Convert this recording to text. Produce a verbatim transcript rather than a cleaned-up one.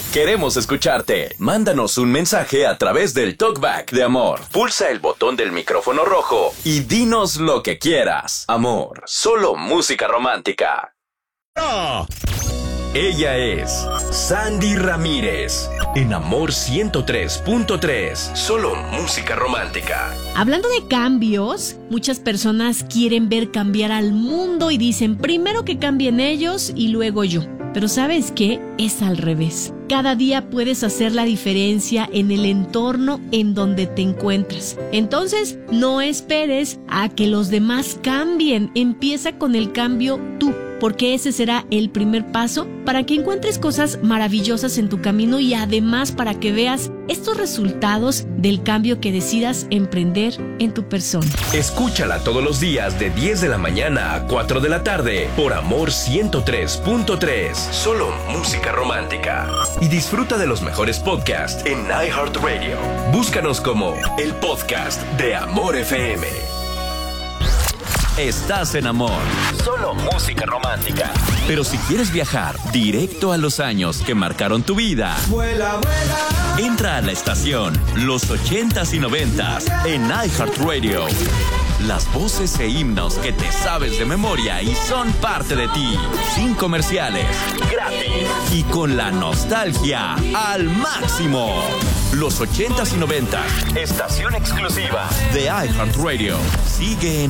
Queremos escucharte. Mándanos un mensaje a través del Talkback de Amor. Pulsa el botón del micrófono rojo y dinos lo que quieras. Amor, solo música romántica. ¡Oh! Ella es Sandy Ramírez, en Amor ciento tres punto tres, solo música romántica. Hablando de cambios, muchas personas quieren ver cambiar al mundo y dicen primero que cambien ellos y luego yo. Pero ¿sabes qué? Es al revés. Cada día puedes hacer la diferencia en el entorno en donde te encuentras. Entonces, no esperes a que los demás cambien. Empieza con el cambio tú, porque ese será el primer paso para que encuentres cosas maravillosas en tu camino y además para que veas estos resultados del cambio que decidas emprender en tu persona. Escúchala todos los días de diez de la mañana a cuatro de la tarde por Amor ciento tres punto tres, solo música romántica. Y disfruta de los mejores podcasts en iHeartRadio. Búscanos como el podcast de Amor F M. Estás en Amor, solo música romántica. Pero si quieres viajar directo a los años que marcaron tu vida, Vuela, vuela. entra a la estación Los ochentas y noventas en iHeartRadio. Las voces e himnos que te sabes de memoria y son parte de ti. Sin comerciales, gratis y con la nostalgia al máximo. Los ochentas y noventas, estación exclusiva de iHeartRadio. Sigue en